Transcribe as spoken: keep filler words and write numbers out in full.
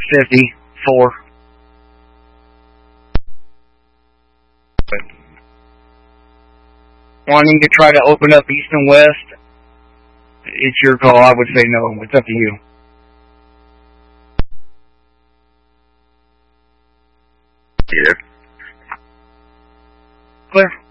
fifty-four. Wanting to try to open up east and west, it's your call. I would say no. It's up to you. Either. Clear.